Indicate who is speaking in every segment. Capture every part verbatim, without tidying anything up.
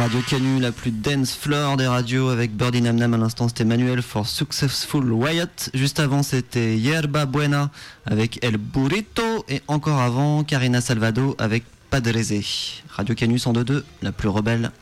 Speaker 1: Radio Canu, la plus dance floor des radios avec Birdie Nam Nam. À l'instant, c'était Manuel for Successful Riot. Juste avant, c'était Yerba Buena avec El Burrito. Et encore avant, Karina Salvado avec Padrese. Radio Canu cent deux deux, la plus rebelle.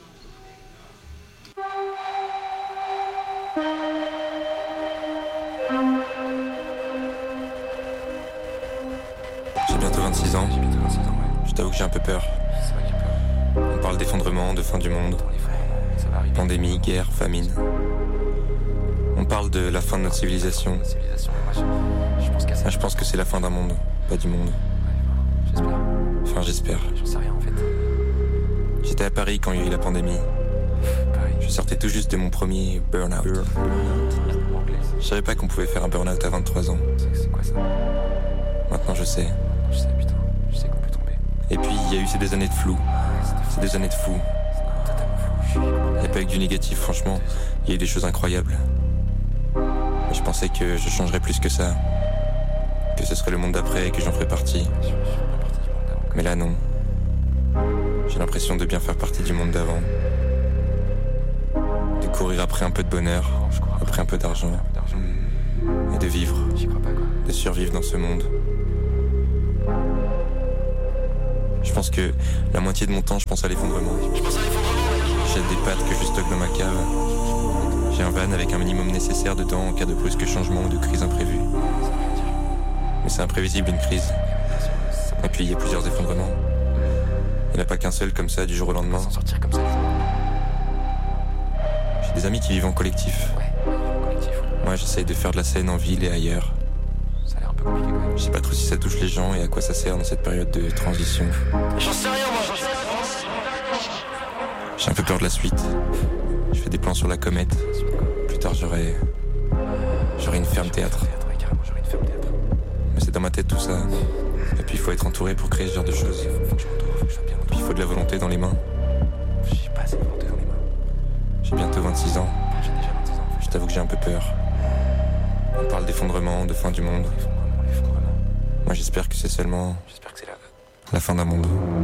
Speaker 2: J'ai bientôt vingt-six ans. Je t'avoue que j'ai un peu peur. On parle d'effondrement, de fin du monde. Pandémie, guerre, famine. On parle de la fin de notre civilisation. Ah, je pense que c'est la fin d'un monde, pas du monde. Enfin, j'espère. J'étais à Paris quand il y a eu la pandémie. Je sortais tout juste de mon premier burn-out. Je savais pas qu'on pouvait faire un burn-out à vingt-trois ans. Maintenant, je sais. Et puis, il y a eu ces des années de flou. C'est des années de fou. Il n'y a pas eu que du négatif, franchement. Il y a eu des choses incroyables. Mais je pensais que je changerais plus que ça. Que ce serait le monde d'après et que j'en ferais partie. Mais là, non. J'ai l'impression de bien faire partie du monde d'avant. De courir après un peu de bonheur, après un peu d'argent. Et de vivre. De survivre dans ce monde. Je pense que la moitié de mon temps, je pense à l'effondrement. J'ai des pattes que je stocke dans ma cave. J'ai un van avec un minimum nécessaire dedans en cas de brusque changement ou de crise imprévue. Mais c'est imprévisible une crise. Et puis il y a plusieurs effondrements. Il n'y en a pas qu'un seul comme ça du jour au lendemain. J'ai des amis qui vivent en collectif. Moi j'essaye de faire de la scène en ville et ailleurs. Je sais pas trop si ça touche les gens et à quoi ça sert dans cette période de transition.
Speaker 3: J'en sais rien moi.
Speaker 2: J'ai un peu peur de la suite. Je fais des plans sur la comète. Plus tard j'aurai... J'aurai une ferme théâtre. Mais c'est dans ma tête tout ça. Et puis il faut être entouré pour créer ce genre de choses. Puis il faut de la volonté dans les mains. J'ai bientôt vingt-six ans. Je t'avoue que j'ai un peu peur. On parle d'effondrement, de fin du monde. Moi j'espère que c'est seulement la fin d'un monde.